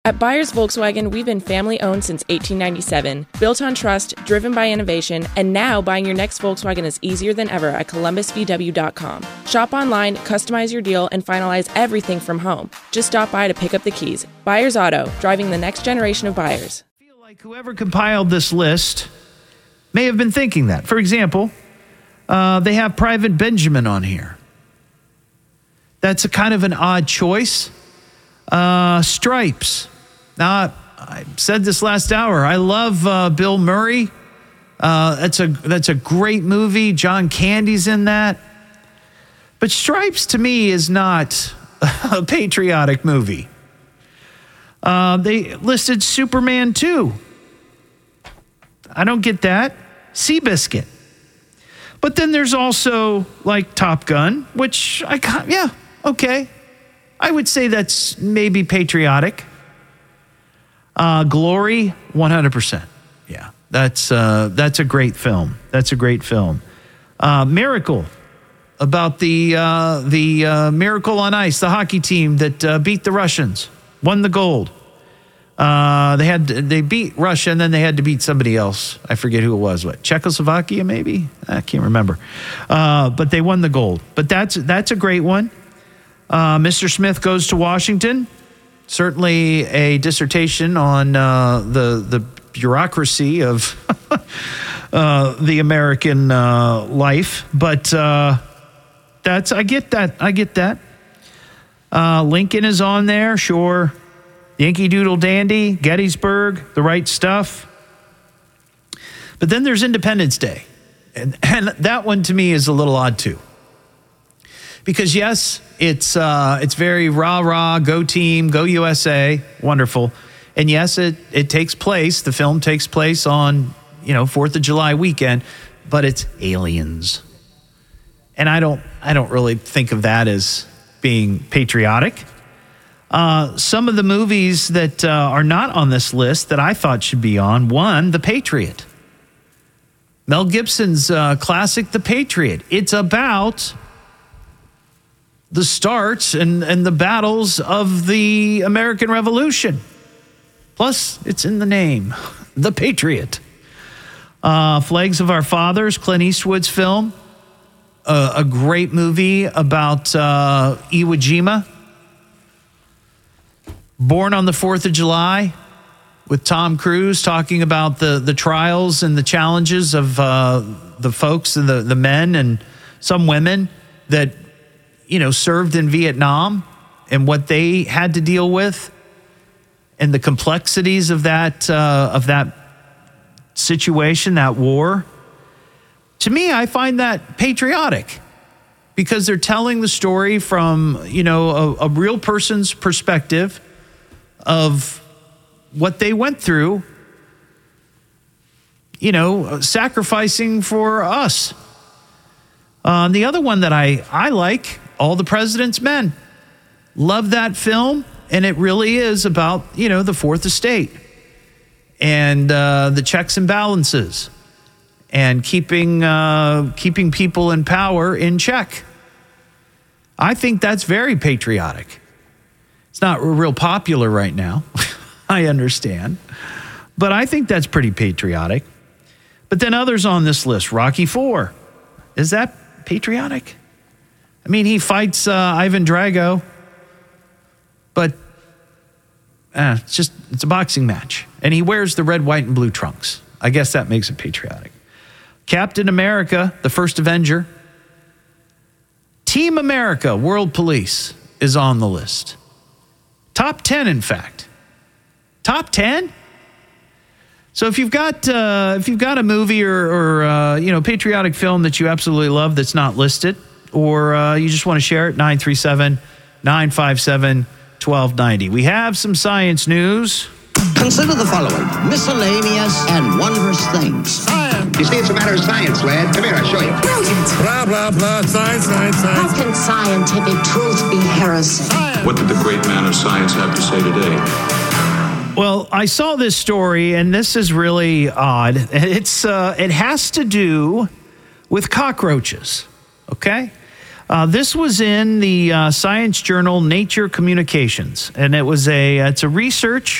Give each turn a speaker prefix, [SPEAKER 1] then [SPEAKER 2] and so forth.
[SPEAKER 1] At Byers Volkswagen, we've been family-owned since 1897, built on trust, driven by innovation, and now buying your next Volkswagen is easier than ever at columbusvw.com. Shop online, customize your deal, and finalize everything from home. Just stop by to pick up the keys. Byers Auto, driving the next generation of buyers.
[SPEAKER 2] I feel like whoever compiled this list may have been thinking that. For example, they have Private Benjamin on here. That's a kind of an odd choice. Stripes. Now, I said this last hour. I love Bill Murray. That's a great movie. John Candy's in that. But Stripes, to me, is not a patriotic movie. They listed Superman 2. I don't get that. Seabiscuit. But then there's also, like, Top Gun, which okay. I would say that's maybe patriotic. Glory, 100%. Yeah, that's a great film. That's a great film. Miracle, about the Miracle on Ice, the hockey team that beat the Russians, won the gold. They beat Russia, and then they had to beat somebody else. I forget who it was. What, Czechoslovakia, maybe? I can't remember. But they won the gold. But that's a great one. Mr. Smith Goes to Washington. Certainly a dissertation on the bureaucracy of the American life. But I get that. Lincoln is on there, sure. Yankee Doodle Dandy, Gettysburg, The Right Stuff. But then there's Independence Day. And that one to me is a little odd too. Because yes, it's very rah-rah, go team, go USA, wonderful. And yes, it takes place, the film takes place on, 4th of July weekend, but it's aliens. And I don't really think of that as being patriotic. Some of the movies that are not on this list that I thought should be on, one, The Patriot. Mel Gibson's classic, The Patriot. It's about the start and the battles of the American Revolution. Plus, it's in the name, The Patriot. Flags of Our Fathers, Clint Eastwood's film. A great movie about Iwo Jima. Born on the 4th of July, with Tom Cruise talking about the trials and the challenges of the folks and the men and some women that served in Vietnam and what they had to deal with and the complexities of that situation, that war. To me, I find that patriotic because they're telling the story from, a real person's perspective of what they went through, sacrificing for us. The other one that I like, All the President's Men. Love that film, and it really is about, the Fourth Estate and the checks and balances and keeping people in power in check. I think that's very patriotic. It's not real popular right now, I understand, but I think that's pretty patriotic. But then others on this list, Rocky IV, is that patriotic? I mean, he fights Ivan Drago, but it's a boxing match. And he wears the red, white, and blue trunks. I guess that makes it patriotic. Captain America, the first Avenger. Team America, World Police is on the list. Top 10, in fact. Top 10? So if you've got a movie or patriotic film that you absolutely love that's not listed, or you just want to share it, 937-957-1290. We have some science news.
[SPEAKER 3] Consider the following: miscellaneous and wondrous things.
[SPEAKER 4] Science. You see, it's a matter of science, lad. Come here, I'll show you.
[SPEAKER 5] Brilliant.
[SPEAKER 6] Blah, blah, blah. Science.
[SPEAKER 5] How can scientific truth be heresy?
[SPEAKER 6] Science.
[SPEAKER 7] What did the great man of science have to say today?
[SPEAKER 2] Well, I saw this story, and this is really odd. It has to do with cockroaches, okay? This was in the science journal Nature Communications, and it's a research